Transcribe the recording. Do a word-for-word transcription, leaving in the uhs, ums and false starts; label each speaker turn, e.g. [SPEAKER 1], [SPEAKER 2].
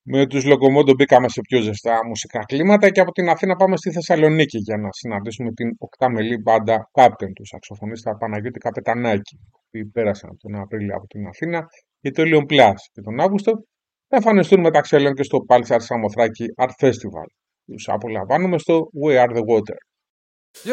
[SPEAKER 1] Με τους Λοκομόντο μπήκαμε σε πιο ζεστά μουσικά κλίματα και από την Αθήνα πάμε στη Θεσσαλονίκη για να συναντήσουμε την οκτάμελη μπάντα Captain του σαξοφωνίστα Παναγιώτη Καπετανάκη, που πέρασαν τον Απρίλιο από την Αθήνα και το Ilion Plus και τον Αύγουστο θα εμφανιστούν μεταξύ άλλων και στο Pulsar Σαμοθράκη Art Festival. Τους απολαμβάνουμε στο We Are The Water.